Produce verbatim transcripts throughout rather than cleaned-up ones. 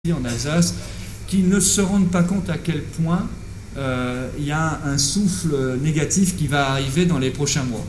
en Alsace qui ne se rendent pas compte à quel point euh, il y a un souffle négatif qui va arriver dans les prochains mois.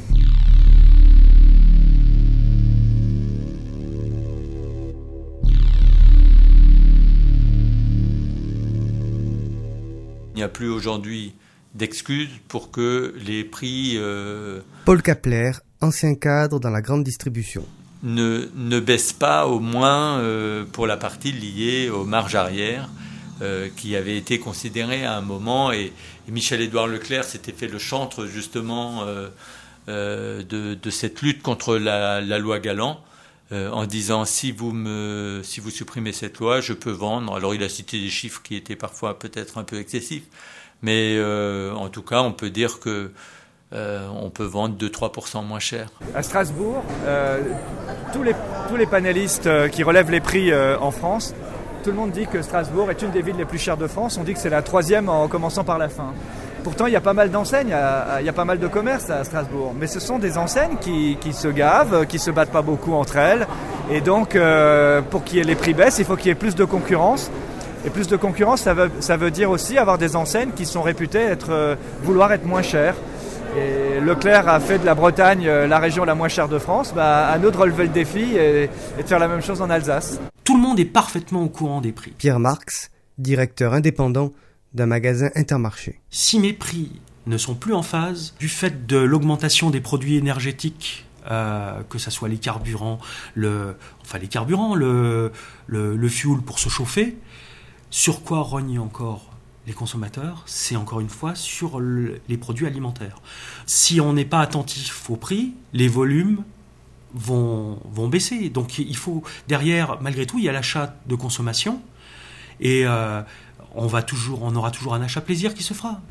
Il n'y a plus aujourd'hui d'excuses pour que les prix euh, Paul Kapler, ancien cadre dans la grande distribution. ne, ne baissent pas, au moins euh, pour la partie liée aux marges arrière, euh, qui avait été considérée à un moment. Et, et Michel-Édouard Leclerc s'était fait le chantre justement euh, euh, de, de cette lutte contre la, la loi Galland, euh, en disant si vous, me, si vous supprimez cette loi, je peux vendre. Alors il a cité des chiffres qui étaient parfois peut-être un peu excessifs, mais euh, en tout cas on peut dire que Euh, on peut vendre deux à trois pour cent moins cher. À Strasbourg, euh, tous, les, tous les panélistes euh, qui relèvent les prix euh, en France, tout le monde dit que Strasbourg est une des villes les plus chères de France. On dit que c'est la troisième en commençant par la fin. Pourtant, il y a pas mal d'enseignes, il y a pas mal de commerces à Strasbourg. Mais ce sont des enseignes qui, qui se gavent, qui se battent pas beaucoup entre elles. Et donc, euh, pour qu'il y ait les prix baissent, il faut qu'il y ait plus de concurrence. Et plus de concurrence, ça veut, ça veut dire aussi avoir des enseignes qui sont réputées être, euh, vouloir être moins chères. Et Leclerc a fait de la Bretagne la région la moins chère de France. Bah, à nous de relever le défi et, et de faire la même chose en Alsace. Tout le monde est parfaitement au courant des prix. Pierre Marx, directeur indépendant d'un magasin Intermarché. Si mes prix ne sont plus en phase du fait de l'augmentation des produits énergétiques, euh, que ce soit les carburants, le, enfin les carburants, le, le, le fuel pour se chauffer, sur quoi rognent encore les consommateurs, c'est encore une fois sur le, les produits alimentaires. Si on n'est pas attentif au prix, les volumes vont, vont baisser. Donc il faut, derrière, malgré tout, il y a l'achat de consommation et euh, on, va toujours, on aura toujours un achat plaisir qui se fera.